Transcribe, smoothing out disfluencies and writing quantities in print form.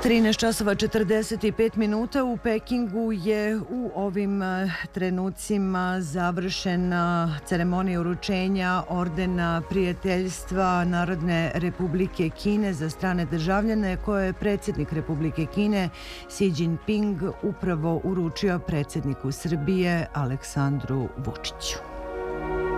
13 časova 45 minuta u Pekingu je u ovim trenucima završena ceremonija uručenja ordena prijateljstva Narodne Republike Kine za strane državljane koje je predsjednik Republike Kine Xi Jinping upravo uručio predsjedniku Srbije Aleksandru Vučiću.